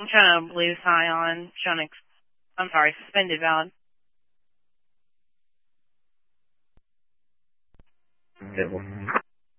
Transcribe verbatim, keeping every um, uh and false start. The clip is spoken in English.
I'm trying to lose high on. Trying to, ex- I'm sorry, suspended valid. Okay, well,